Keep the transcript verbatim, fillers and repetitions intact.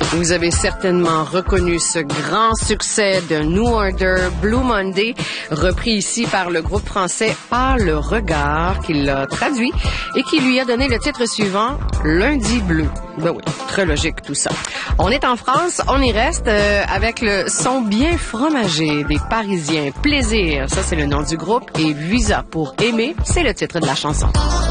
Vous avez certainement reconnu ce grand succès de New Order, Blue Monday, repris ici par le groupe français Par le regard, qui l'a traduit et qui lui a donné le titre suivant, Lundi bleu. Ben oui, très logique tout ça. On est en France, on y reste euh, avec le son bien fromagé des Parisiens. Plaisir, ça c'est le nom du groupe, et Visa pour aimer, c'est le titre de la chanson.